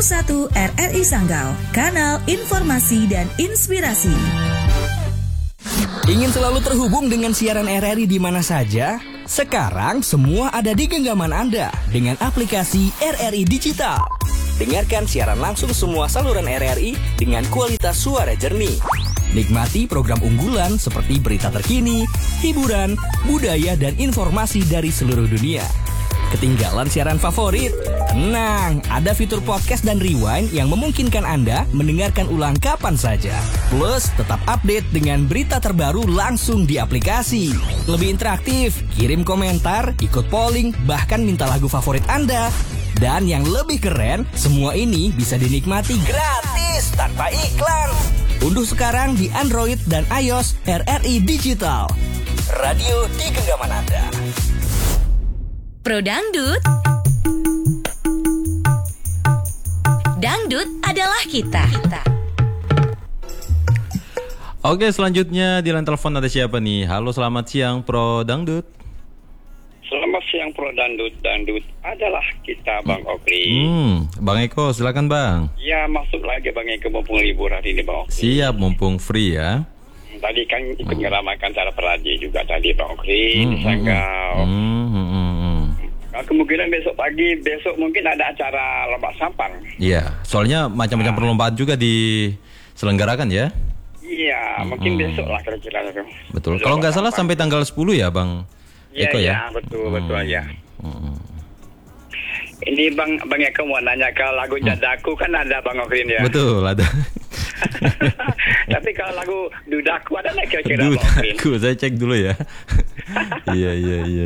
101 RRI Sanggau, kanal informasi dan inspirasi. Ingin selalu terhubung dengan siaran RRI di mana saja? Sekarang semua ada di genggaman Anda dengan aplikasi RRI Digital. Dengarkan siaran langsung semua saluran RRI dengan kualitas suara jernih. Nikmati program unggulan seperti berita terkini, hiburan, budaya, dan informasi dari seluruh dunia. Ketinggalan siaran favorit? Tenang, ada fitur podcast dan rewind yang memungkinkan Anda mendengarkan ulang kapan saja. Plus, tetap update dengan berita terbaru langsung di aplikasi. Lebih interaktif, kirim komentar, ikut polling, bahkan minta lagu favorit Anda. Dan yang lebih keren, semua ini bisa dinikmati gratis tanpa iklan. Unduh sekarang di Android dan iOS RRI Digital. Radio di genggaman Anda. Pro Dangdut. Dangdut adalah kita. Oke, selanjutnya di line telepon ada siapa nih? Halo, selamat siang Pro Dangdut. Selamat siang Pro Dangdut. Dangdut adalah kita, Bang Okri. Bang Eko, silakan Bang. Ya, masuk lagi Bang Eko mumpung libur hari ini, Bang Okri. Siap, mumpung free ya. Tadi kan ikut ngeramakan cara peradi juga tadi, Bang Okri, di Sanggau. Kemungkinan besok mungkin ada acara lomba sampang. Iya, soalnya macam-macam perlombaan juga diselenggarakan ya. Iya, mungkin besok lah kira-kira. Betul. Kalau nggak salah sampai tanggal 10 ya, Bang Eko ya? Iya, betul ya. Ini Bang Eko mau nanya, kalau lagu Jadaku kan ada Bang Okrin ya? Betul, ada. Tapi kalau lagu Dudaku ada nggak kira-kira Bang Okrin? Dudaku, saya cek dulu ya. Iya.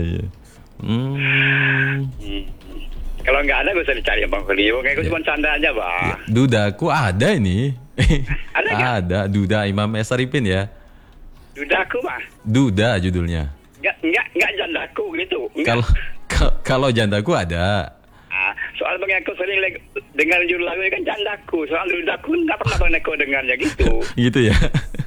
Kalau nggak ada, gue usah dicari Bang Okrin. Bang Eko cuma canda aja, Bang. Dudaku ada ini. Ada nggak? Ada, Duda Imam S. Arifin ya. Dudaku, Bang? Duda judulnya. Nggak jandaku gitu. Kalau jandaku ada. Soal Bang Eko sering dengar judul lagu ini kan jandaku. Soal dudaku nggak pernah Bang Eko dengarnya gitu. Gitu ya.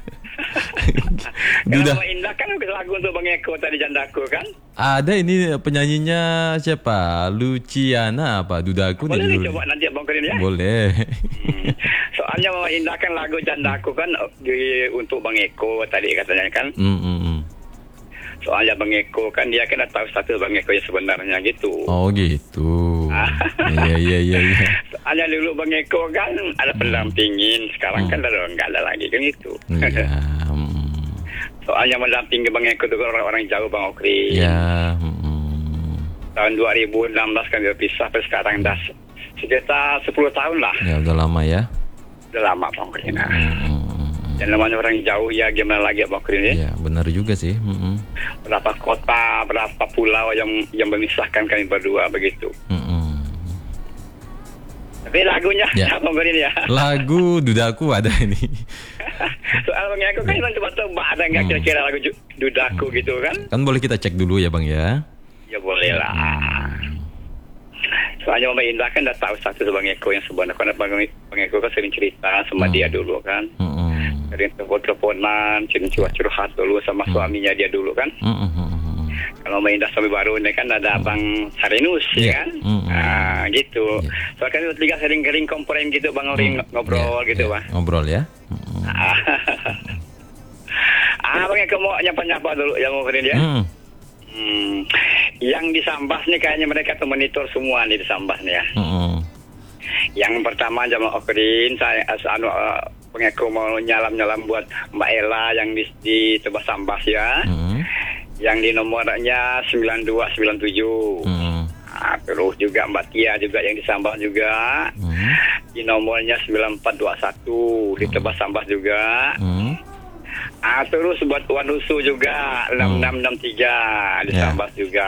Kalau Bang Indah kan lagu untuk Bang Eko tadi jandaku kan? Ada ini penyanyinya siapa? Luciana apa? Dudaku nih. Boleh coba nanti Bang Kerin ya? Boleh. Soalnya Bang Indah kan lagu jandaku kan untuk Bang Eko tadi katanya kan? Soalnya Bang Eko kan dia kan tahu status Bang Eko yang sebenarnya gitu. Oh gitu. Iya. Soalnya dulu Bang Eko kan ada pendampingin, sekarang kan nggak ada lagi kan gitu. Iya. Soalnya mendampingi Bang Eko itu orang-orang jauh Bang Okri. Iya. Tahun 2016 kan dia pisah, sampai sekarang dah sekitar 10 tahun lah. Ya udah lama ya. Udah lama Bang Okri. Dan namanya orang jauh ya, gimana lagi Bang Okri ya? Iya benar juga sih. Berapa kota, berapa pulau yang memisahkan kami berdua begitu. Tapi lagunya Bang Okri ya. Lagu Dudaku ada ini. Soal Bang Eko kan cuma tebak, ada nggak kira-kira lagu Dudaku gitu kan? Kan boleh kita cek dulu ya Bang ya. Ya boleh lah. Soalnya Mbak Indah kan udah tahu status Bang Eko yang sebenarnya. Karena Bang Eko kan sering cerita sama dia dulu kan. Sering telepon-teleponan, curhat dulu sama suaminya dia dulu kan. Kalau Mbak Indah suami baru ini kan ada Bang Sarinus ya kan. Gitu. Soalnya kan tiga sering komponen gitu Bang Okri ngobrol gitu Bang. Ngobrol ya. Bang Eko mau nyapa-nyapa dulu yang Okri ya. Yang di Sambas nih kayaknya mereka tuh monitor semua nih di Sambas nih ya. Yang pertama Jamal Okrin, saya Bang Eko mau nyalam buat Mbak Ella yang di Tebas Sambas ya. Yang di nomornya 9297. Terus juga Mbak Tia juga yang di Sambas juga. Di nomornya 9421 di Tebas Sambas juga. Terus buat Wanusu juga 6663 di Sambas juga.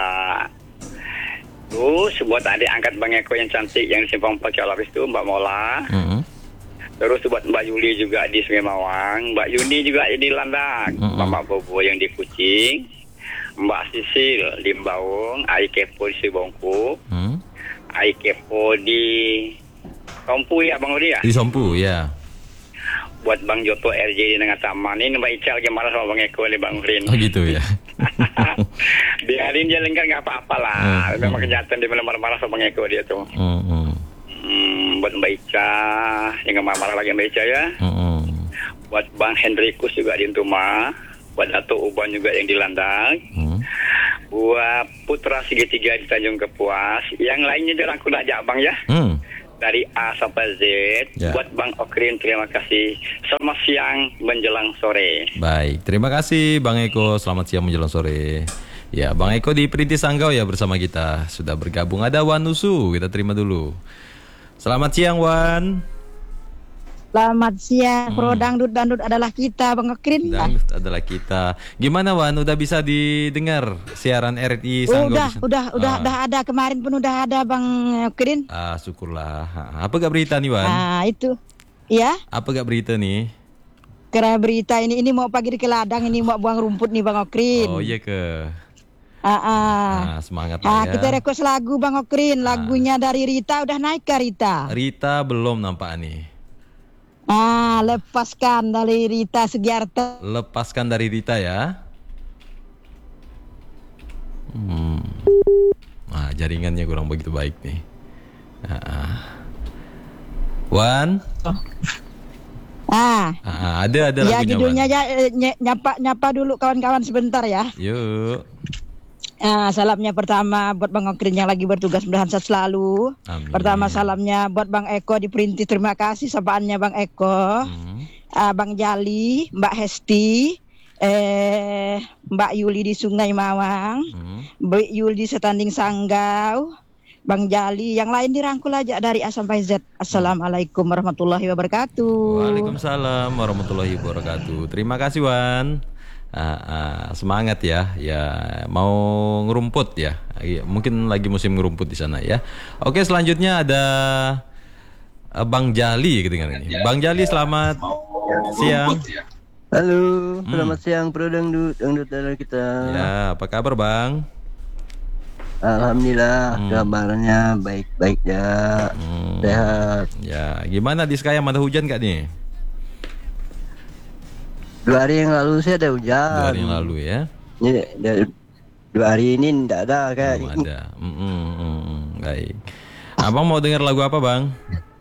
Terus buat adik angkat Bang Eko yang cantik yang di Simpang Pakalapis itu Mbak Mola. Terus buat Mbak Yuli juga di Sungai Mawang, Mbak Yuni juga di Landak, Mama Bobo yang di Kucing, Mbak Sisil di Mbaung, Ai Kepo di Sibongku, Ai Kepo di Sompu ya Bang Odi ya? Di Sompu ya. Buat Bang Joto RJ di Tengah Taman ini Mbak Ical lagi marah sama Bang Eko nih Bang Rin. Oh gitu ya. Biarin dia lengkar nggak apa-apa lah. Memang kenyataan dia marah-marah sama Bang Eko dia tuh. buat Mbak Ica, yang marah lagi Mbak Ica ya. Buat Bang Hendrikus juga di Untuma, buat Dato' Uban juga yang di Landang, buat Putra Segitiga di Tanjung Kepuas, yang lainnya dirangkul aja Bang ya. Dari A sampai Z, buat Bang Okrin terima kasih. Selamat siang menjelang sore. Baik, terima kasih Bang Eko. Selamat siang menjelang sore. Ya, Bang Eko di Perintis Sanggau ya bersama kita sudah bergabung. Ada Wan Nusu, kita terima dulu. Selamat siang Wan. Selamat siang, Pro Dangdut adalah kita, Bang Okrin. Dangdut adalah kita. Gimana Wan, udah bisa didengar siaran RRI Sanggau? Udah ada, kemarin pun udah ada Bang Okrin. Syukurlah. Apa gak berita nih Wan? Itu. Ya? Apa gak berita nih? Kira berita ini mau pagi ke ladang, ini mau buang rumput nih Bang Okrin. Oh iya ke. Semangat ya. ya. Kita request lagu Bang Okrin, lagunya dari Rita udah naik ke Rita? Rita belum nampak nih. Lepaskan dari Rita Sugiarto. Lepaskan dari Rita ya. Jaringannya kurang begitu baik nih. Wan. Ada lagunya. Ya judulnya ya, nyapa dulu kawan-kawan sebentar ya. Yuk. Salamnya pertama buat Bang Okrin yang lagi bertugas, mudahan sehat selalu. Amin. Pertama salamnya buat Bang Eko di Perintis, terima kasih sapaannya Bang Eko. Bang Jali, Mbak Hesti, Mbak Yuli di Sungai Mawang, Mbak Yuli di Setanding Sanggau, Bang Jali, yang lain dirangkul aja dari A sampai Z. Assalamualaikum warahmatullahi wabarakatuh. Waalaikumsalam warahmatullahi wabarakatuh. Terima kasih Wan. Semangat ya, mau ngerumput ya, mungkin lagi musim ngerumput di sana ya. Oke, selanjutnya ada Bang Jali gitu kan ini. Bang Jali, selamat siang. Halo, selamat siang Pro Dangdut adalah kita. Ya, apa kabar Bang? Alhamdulillah, kabarnya baik-baik ya, sehat. Ya, gimana di Sekayam, ada hujan gak nih? 2 hari yang lalu sih ada hujan. 2 hari yang lalu ya. Ya, 2 hari ini tidak ada kayak. Belum ada. Baik. Abang mau dengar lagu apa Bang?